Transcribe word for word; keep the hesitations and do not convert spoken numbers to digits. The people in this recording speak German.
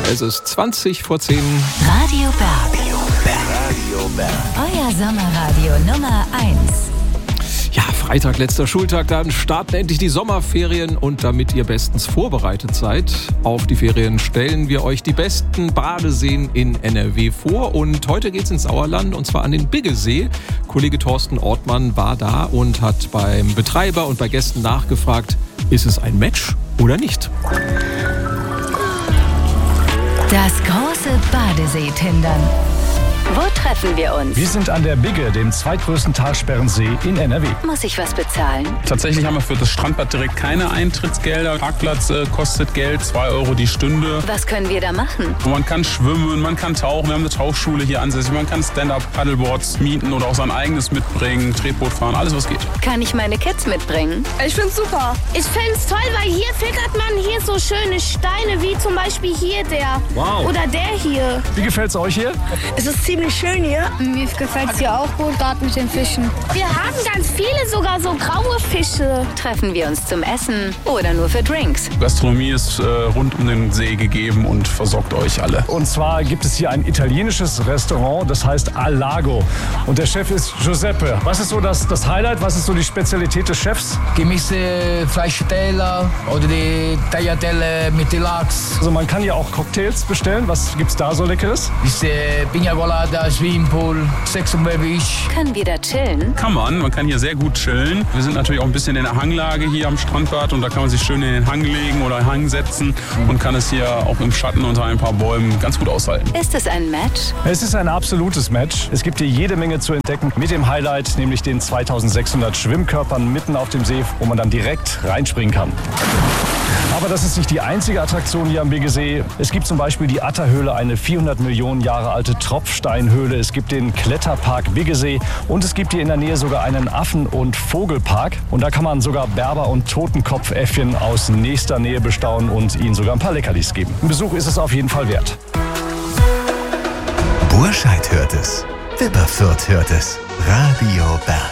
Es ist zwanzig vor zehn. Radio Berg. Radio Berg. Euer Sommerradio Nummer eins. Ja, Freitag, letzter Schultag, dann starten endlich die Sommerferien und damit ihr bestens vorbereitet seid auf die Ferien, stellen wir euch die besten Badeseen in N R W vor und heute geht's ins Sauerland und zwar an den Biggesee. Kollege Thorsten Ortmann war da und hat beim Betreiber und bei Gästen nachgefragt, ist es ein Match oder nicht? Das große Badesee-Tindern. Wo treffen wir uns? Wir sind an der Bigge, dem zweitgrößten Talsperrensee in N R W. Muss ich was bezahlen? Tatsächlich haben wir für das Strandbad direkt keine Eintrittsgelder. Parkplatz äh, kostet Geld, zwei Euro die Stunde. Was können wir da machen? Man kann schwimmen, man kann tauchen. Wir haben eine Tauchschule hier ansässig. Man kann Stand-Up-Paddleboards mieten oder auch sein eigenes mitbringen, Tretboot fahren, alles was geht. Kann ich meine Kids mitbringen? Ich find's super. Ich find's toll, weil hier findet man hier so schöne Steine, wie zum Beispiel hier der. Wow. Oder der hier. Wie gefällt's euch hier? Es ist ziemlich schön hier. Mir gefällt es hier auch gut, gerade mit den Fischen. Wir haben ganz viele, sogar so graue Fische. Treffen wir uns zum Essen oder nur für Drinks? Gastronomie ist äh, rund um den See gegeben und versorgt euch alle. Und zwar gibt es hier ein italienisches Restaurant, das heißt Al Lago. Und der Chef ist Giuseppe. Was ist so das, das Highlight? Was ist so die Spezialität des Chefs? Gemischte Fleischteller oder die Tagliatelle mit Lachs. Also man kann ja auch Cocktails bestellen. Was gibt's da so Leckeres? Ist äh, Pina Colada, Swimmingpool, Sex und Beach. Können wir da chillen? Kann man, man kann hier sehr gut chillen. Wir sind natürlich auch ein bisschen in der Hanglage hier am Strandbad und da kann man sich schön in den Hang legen oder Hang setzen und kann es hier auch im Schatten unter ein paar Bäumen ganz gut aushalten. Ist es ein Match? Es ist ein absolutes Match. Es gibt hier jede Menge zu entdecken mit dem Highlight, nämlich den zweitausendsechshundert Schwimmkörpern mitten auf dem See, wo man dann direkt reinspringen kann. Aber das ist nicht die einzige Attraktion hier am Biggesee. Es gibt zum Beispiel die Atterhöhle, eine vierhundert Millionen Jahre alte Tropfsteinhöhle. Es gibt den Kletterpark Biggesee und es gibt hier in der Nähe sogar einen Affen- und Vogelpark. Und da kann man sogar Berber- und Totenkopfäffchen aus nächster Nähe bestaunen und ihnen sogar ein paar Leckerlis geben. Ein Besuch ist es auf jeden Fall wert. Burscheid hört es. Wipperfürth hört es. Radio Berg.